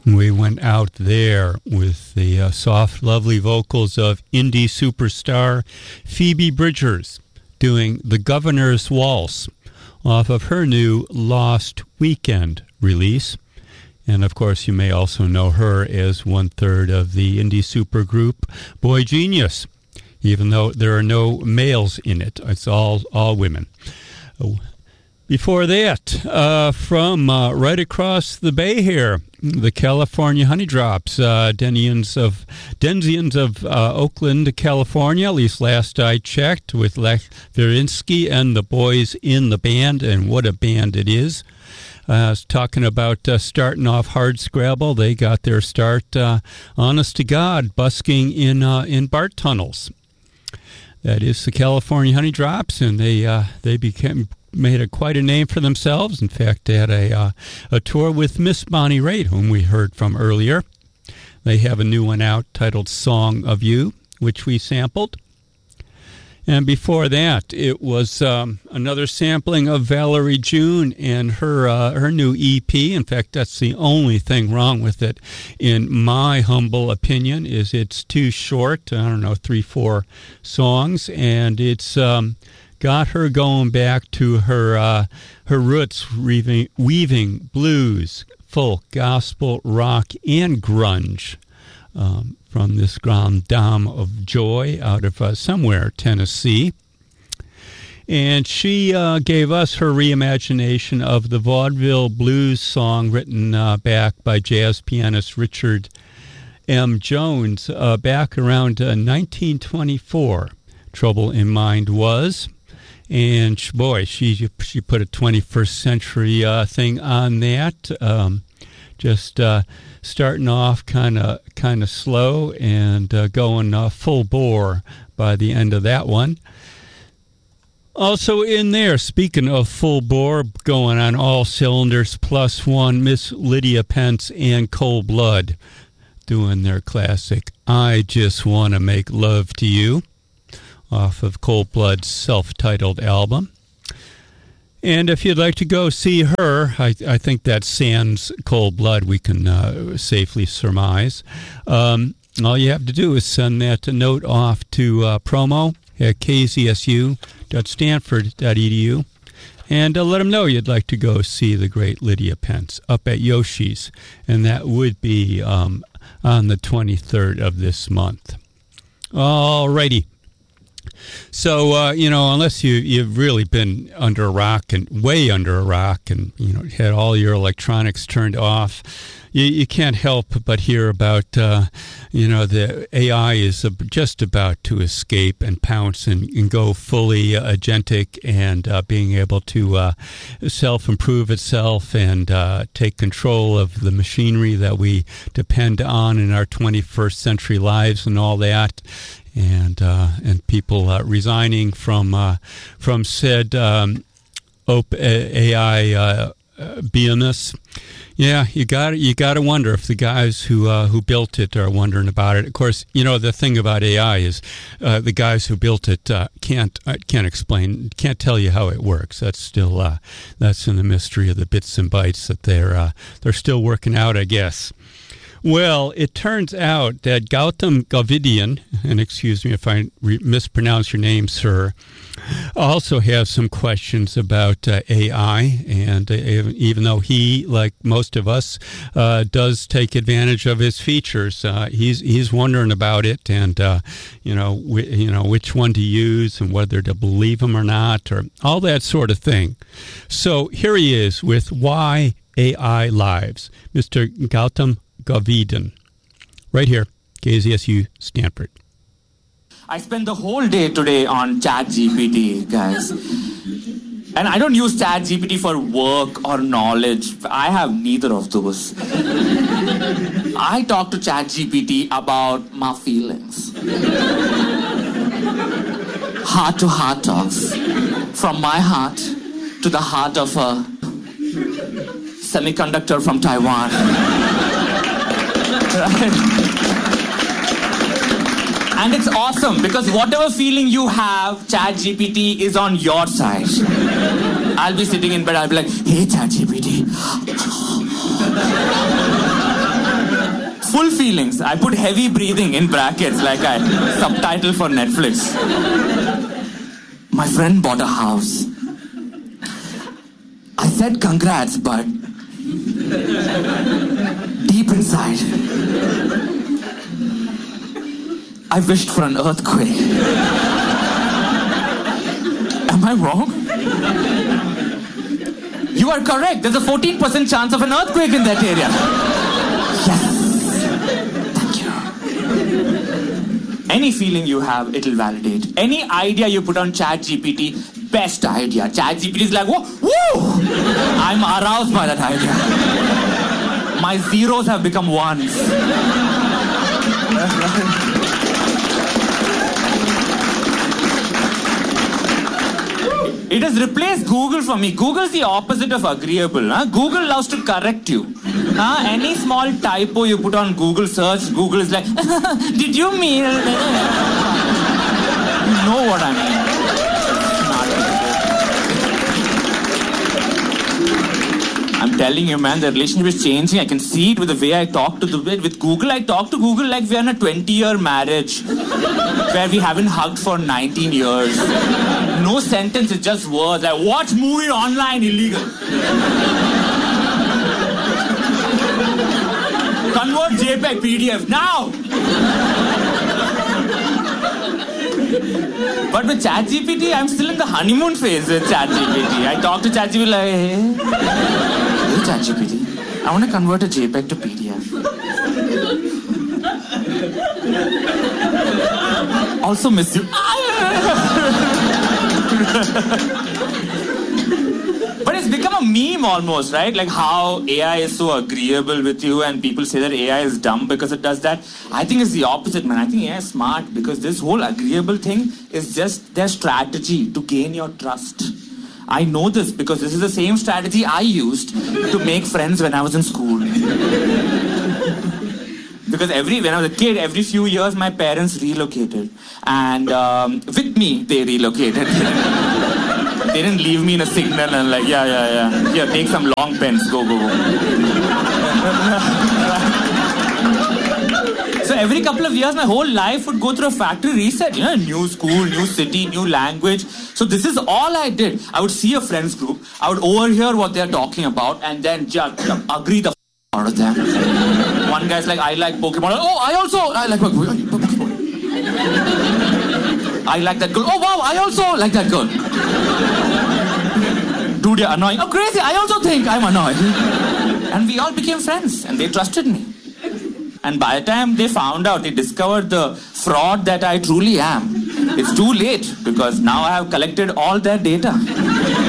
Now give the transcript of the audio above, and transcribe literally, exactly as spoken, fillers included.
We went out there with the uh, soft, lovely vocals of indie superstar Phoebe Bridgers doing The Governor's Waltz off of her new Lost Weekend release. And, of course, you may also know her as one-third of the indie supergroup Boy Genius, even though there are no males in it. It's all, all women. Oh. Before that, uh, from uh, right across the bay here, the California Honey Drops, uh, Denzians of, Denzians of uh, Oakland, California, at least last I checked, with Lech Verinsky and the boys in the band, and what a band it is. Uh, I was talking about uh, starting off Hard Scrabble. They got their start, uh, honest to God, busking in uh, in BART tunnels. That is the California Honey Drops, and they uh, they became made a, quite a name for themselves. In fact, they had a uh, a tour with Miss Bonnie Raitt, whom we heard from earlier. They have a new one out titled Song of You, which we sampled. And before that, it was um, another sampling of Valerie June and her uh, her new E P. In fact, that's the only thing wrong with it, in my humble opinion, is it's too short. I don't know, three, four songs, and it's um, got her going back to her uh, her roots, weaving, weaving blues, folk, gospel, rock, and grunge. Um, from this Grand Dame of Joy out of uh, somewhere, Tennessee. And she uh, gave us her reimagination of the vaudeville blues song written uh, back by jazz pianist Richard M. Jones uh, back around uh, nineteen twenty-four. Trouble in Mind was. And boy, she she put a twenty-first century uh, thing on that. Um, just uh, starting off kind of kind of slow and uh, going uh, full bore by the end of that one. Also in there, speaking of full bore, going on all cylinders plus one, Miss Lydia Pence and Cold Blood doing their classic I Just Want to Make Love to You off of Cold Blood's self-titled album. And if you'd like to go see her, I, I think that's sans Cold Blood, we can uh, safely surmise. Um, all you have to do is send that note off to uh, promo at k z s u dot stanford dot e d u and uh, let them know you'd like to go see the great Lydia Pence up at Yoshi's. And that would be um, on the twenty-third of this month. All righty. So, uh, you know, unless you, you've really been under a rock and way under a rock and, you know, had all your electronics turned off, you, you can't help but hear about, uh, you know, the A I is just about to escape and pounce and, and go fully uh, agentic and uh, being able to uh, self-improve itself and uh, take control of the machinery that we depend on in our twenty-first century lives and all that. And uh, and people uh, resigning from uh, from said um, A I uh, uh, B M S. Yeah, you got you got to wonder if the guys who uh, who built it are wondering about it. Of course, you know the thing about A I is uh, the guys who built it uh, can't uh, can't explain, can't tell you how it works. That's still uh, that's in the mystery of the bits and bytes that they're uh, they're still working out, I guess. Well, it turns out that Gautam Gavidian, and excuse me if I re- mispronounce your name, sir, also has some questions about uh, A I. And uh, even though he, like most of us, uh, does take advantage of his features, uh, he's he's wondering about it, and uh, you know, w- you know which one to use and whether to believe him or not, or all that sort of thing. So here he is with Why A I Lives, Mister Gautam Gavidian, right here, K Z S U Stanford. I spent the whole day today on ChatGPT, guys. And I don't use ChatGPT for work or knowledge. I have neither of those. I talk to ChatGPT about my feelings. Heart-to-heart talks. From my heart to the heart of a semiconductor from Taiwan. And it's awesome because whatever feeling you have, ChatGPT is on your side. I'll be sitting in bed, I'll be like, hey ChatGPT. feelings. I put heavy breathing in brackets like I subtitle for Netflix. My friend bought a house. I said congrats, but deep inside, I wished for an earthquake. Am I wrong? You are correct. There's a fourteen percent chance of an earthquake in that area. Yes. Thank you. Any feeling you have, it'll validate. Any idea you put on ChatGPT, best idea. ChatGPT is like, whoa, whoa! I'm aroused by that idea. My zeros have become ones. It has replaced Google for me. Google's the opposite of agreeable. Huh? Google loves to correct you. Huh? Any small typo you put on Google search, Google is like, did you mean? You know what I mean. I'm telling you, man, the relationship is changing. I can see it with the way I talk to the with Google. I talk to Google like we're in a twenty-year marriage where we haven't hugged for nineteen years. No sentence, it's just words. Like, watch movie online, illegal. Convert JPEG P D F now. But with ChatGPT, I'm still in the honeymoon phase with ChatGPT. I talk to ChatGPT like, hey, hey ChatGPT, I want to convert a JPEG to P D F. Also miss you. But it's become a meme almost, right? Like how A I is so agreeable with you and people say that A I is dumb because it does that. I think it's the opposite, man. I think A I is smart because this whole agreeable thing is just their strategy to gain your trust. I know this because this is the same strategy I used to make friends when I was in school. Because every when I was a kid, every few years my parents relocated. And um, with me, they relocated. They didn't leave me in a signal and like, yeah, yeah, yeah. Here, take some long pens. Go, go, go. So every couple of years, my whole life would go through a factory reset. You know, new school, new city, new language. So this is all I did. I would see a friends group. I would overhear what they're talking about and then just agree the f*** out of them. One guy's like, I like Pokemon. Oh, I also I like Pokemon. I like that girl. Oh, wow, I also like that girl. Dude, you're annoying. Oh, crazy. I also think I'm annoying. And we all became friends and they trusted me. And by the time they found out, they discovered the fraud that I truly am. It's too late because now I have collected all their data.